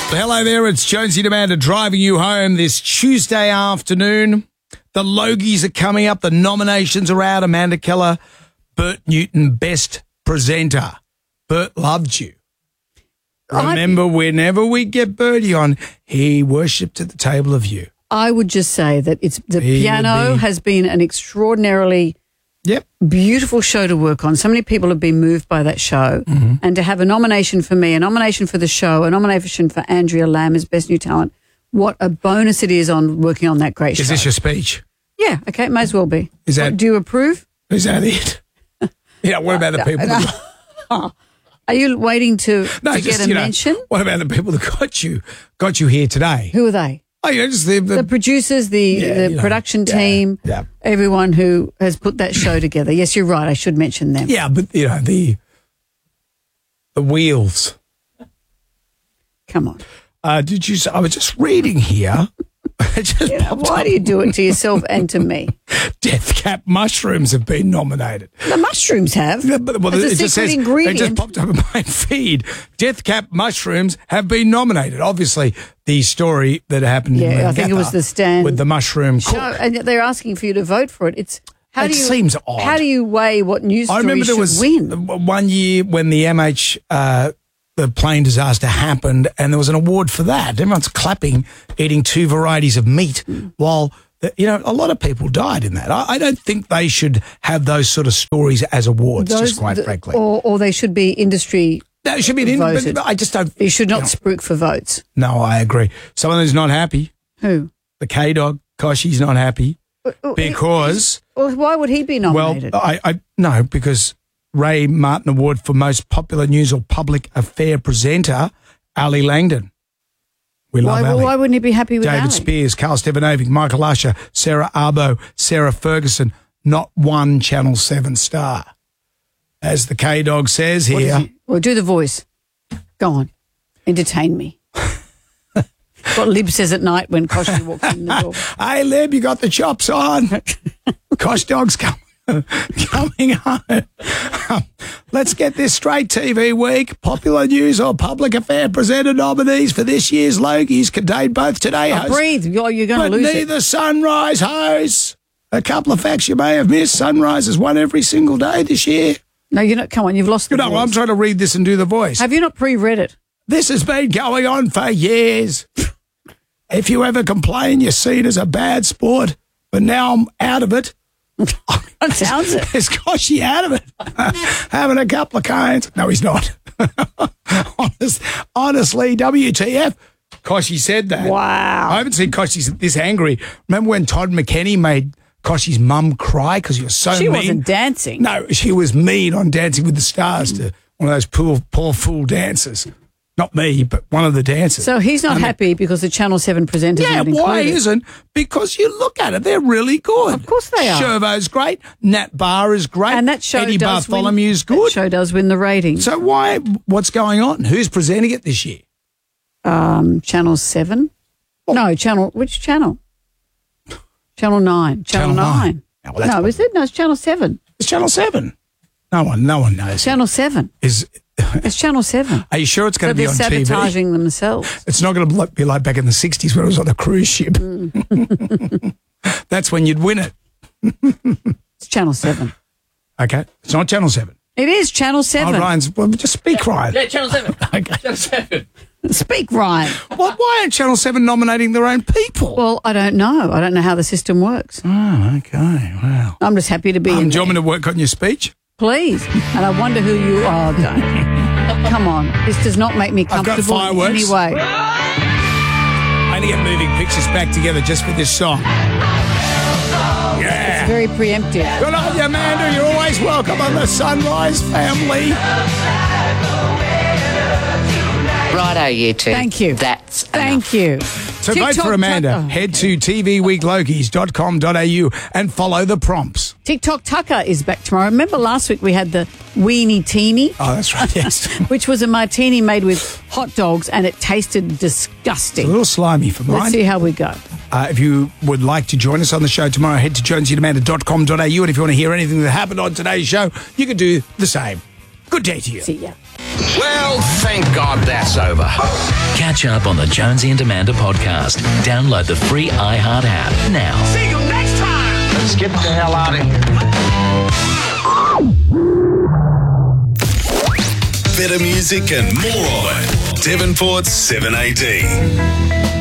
Hello there, it's Jonesy and Amanda driving you home this Tuesday afternoon. The Logies are coming up. The nominations are out. Amanda Keller, Bert Newton, Best Presenter. Bert loved you. Remember, whenever we get Bertie on, he worshipped at the table of you. I would just say that the piano has been an extraordinarily beautiful show to work on. So many people have been moved by that show. Mm-hmm. And to have a nomination for me, a nomination for the show, a nomination for Andrea Lamb as Best New Talent, what a bonus it is on working on that great show. Is this your speech? Yeah, okay, it may as well be. Do you approve? Is that it? Yeah, what about the people that... Are you waiting to get a mention? What about the people that got you here today? Who are they? Oh, yeah, just the producers, the production team, everyone who has put that show together. Yes, you're right. I should mention them. Yeah, but the wheels. Come on. I was just reading here. Why do you do it to yourself and to me? Death Cap mushrooms have been nominated. The mushrooms have. Yeah, but it's a secret ingredient. It just popped up in my feed. Death Cap mushrooms have been nominated. Obviously, the story that happened in I think it was the Stan with the mushroom cook. And they're asking for you to vote for it. Seems odd. How do you weigh what news story I remember there was win? One year when the the plane disaster happened, and there was an award for that. Everyone's clapping, eating 2 varieties of meat, while a lot of people died in that. I don't think they should have those sort of stories as awards, just quite frankly. Or they should be industry. That should be voted. But I just don't. You should not spruik for votes. No, I agree. Someone who's not happy. Who? The K-Dog. Koshy's not happy because. Well, why would he be nominated? Well, because Ray Martin Award for Most Popular News or Public Affair Presenter, Ali Langdon. We love Ali. Why wouldn't he be happy with David Ali? Spears, Carl Stevanovic, Michael Usher, Sarah Arbo, Sarah Ferguson, not one Channel 7 star. As the K-Dog says here. Well, do the voice. Go on. Entertain me. What Lib says at night when Koshy walks in the door. Hey, Lib, you got the chops on. Kosh Dog's coming home. Let's get this straight, TV Week. Popular News or Public Affair presenter nominees for this year's Logies contain both today hosts. Breathe, you're going to lose it. But neither Sunrise hosts. A couple of facts you may have missed. Sunrise has won every single day this year. No, you're not. Come on, you've lost the voice. I'm trying to read this and do the voice. Have you not pre-read it? This has been going on for years. If you ever complain, you're seen as a bad sport. But now I'm out of it. That sounds it. Is Koshy out of it? Having a couple of cones. No, he's not. Honestly, WTF? Koshy said that. Wow. I haven't seen Koshy this angry. Remember when Todd McKenney made Koshy's mum cry because he was so mean? She wasn't dancing. No, she was mean on Dancing with the Stars to one of those poor fool dancers. Not me, but one of the dancers. So he's not happy because the Channel 7 presenters are not included. Yeah, why isn't? Because you look at it, they're really good. Of course they are. Shervo's great. Nat Barr is great. And that show Eddie Bartholomew's good. That show does win the ratings. So what's going on? Who's presenting it this year? Channel 7? No, which channel? Channel 9. Channel 9. No, is it? No, it's Channel 7. It's Channel 7. No one knows. Channel 7. It's Channel 7. Are you sure it's going to be on TV? They're sabotaging themselves. It's not going to be like back in the 60s when it was on a cruise ship. That's when you'd win it. It's Channel 7. Okay. It's not Channel 7. It is Channel 7. Oh, Ryan's... Well, just speak, Ryan. Yeah, Channel 7. Okay. Channel 7. Speak, Ryan. Why aren't Channel 7 nominating their own people? Well, I don't know. I don't know how the system works. Oh, okay. Wow. I'm just happy to be in Do you want me to work on your speech? Please. And I wonder who you are. Come on. This does not make me comfortable in any way. I need to get Moving Pictures back together just for this song. Yeah. It's very preemptive. Good on you, Amanda. You're always welcome on the Sunrise family. Righto, you two. Thank you. Thank you. So vote for Amanda. Head to tvweeklogies.com.au and follow the prompts. TikTok Tucker is back tomorrow. Remember last week we had the Weenie Teeny? Oh, that's right, yes. Which was a martini made with hot dogs and it tasted disgusting. It's a little slimy for mine. Let's see how we go. If you would like to join us on the show tomorrow, head to jonesyandamanda.com.au, and if you want to hear anything that happened on today's show, you can do the same. Good day to you. See ya. Well, thank God that's over. Catch up on the Jonesy and Amanda podcast. Download the free iHeart app now. See you next time. Let's get the hell out of here. Better music and more of it. Devonport's 7AD.